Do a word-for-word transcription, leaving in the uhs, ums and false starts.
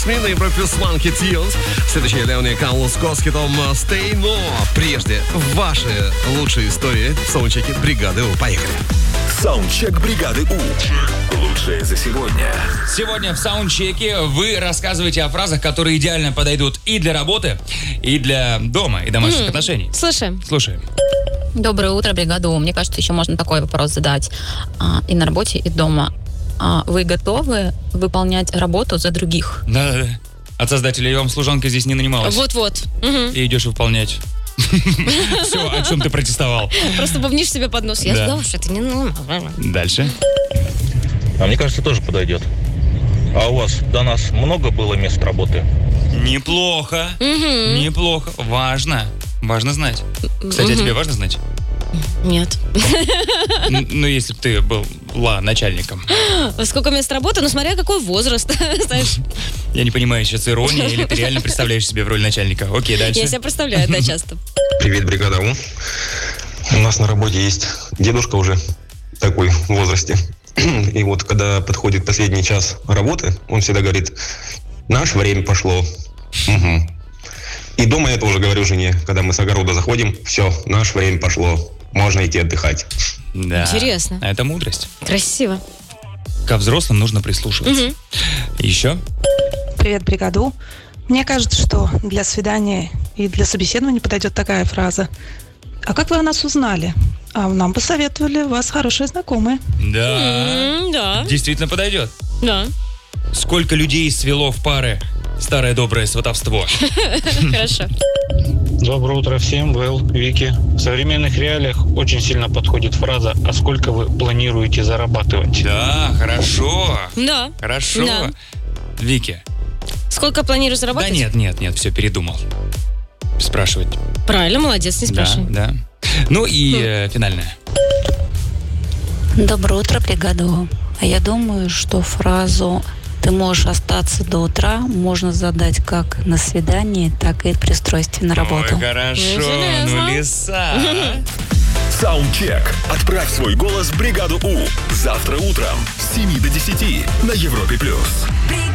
На Европе Swanky Tunes. Следующая Леони Карлос с хитом Stay. Но прежде ваши лучшие истории в саундчеке бригады У. Поехали. Саундчек бригады У. Лучшее за сегодня. Сегодня в саундчеке вы рассказываете о фразах, которые идеально подойдут и для работы, и для дома, и домашних mm. отношений. Слушаем. Слушаем. Доброе утро, бригада У. Мне кажется, еще можно такой вопрос задать а, и на работе, и дома. А вы готовы выполнять работу за других? Да-да-да. От создателя вам служанка здесь не нанималась. Вот-вот. Угу. И идешь выполнять. Все, о чем ты протестовал. Просто бубнишь себе под нос. Я сказала, что это не... Дальше. А мне кажется, тоже подойдет. А у вас до нас много было мест работы? Неплохо. Неплохо. Важно. Важно знать. Кстати, а тебе важно знать? Нет. Ну, если бы ты была начальником. Сколько мест работы? Ну, смотря какой возраст, знаешь. Я не понимаю, сейчас ирония или ты реально представляешь себе в роли начальника? Окей, дальше. Я себя представляю, да, часто. Привет, бригада У. У нас на работе есть дедушка уже такой в возрасте. И вот, когда подходит последний час работы, он всегда говорит: наше время пошло. Угу. И дома я тоже говорю жене, когда мы с огорода заходим: все, наше время пошло. Можно идти отдыхать. Да. Интересно. Это мудрость. Красиво. Ко взрослым нужно прислушиваться. Угу. Еще? Привет, бригаду. Мне кажется, что для свидания и для собеседования подойдет такая фраза: а как вы о нас узнали? А нам посоветовали вас хорошие знакомые. Да. М, да. Действительно подойдет. Да. Сколько людей свело в пары старое доброе сватовство. Хорошо. Доброе утро всем, Вэл, Вики. В современных реалиях очень сильно подходит фраза: а сколько вы планируете зарабатывать? Да, хорошо. Да. Хорошо. Да. Вики. Сколько планируешь Да зарабатывать? нет, нет, нет, все, передумал. Спрашивать. Правильно, молодец, не спрашивай. Да, да. Ну и э, финальное. Доброе утро, бригада У. А я думаю, что фразу «ты можешь остаться до утра» можно задать как на свидании, так и при устройстве на работу. Ой, хорошо. Интересно. Ну, лиса. Саундчек. Отправь свой голос в бригаду У. Завтра утром с семи до десяти на Европе плюс.